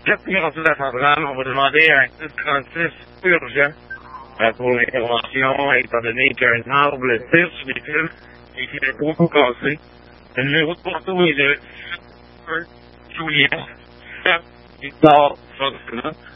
Quand on est rendu à la centrale, on va demander un 36 urgent pour l'intervention, étant donné qu'un arbre tire sur des fils et qu'il est trop cassé. Le numéro de porto est le 1 Julien 7 Victor Fox.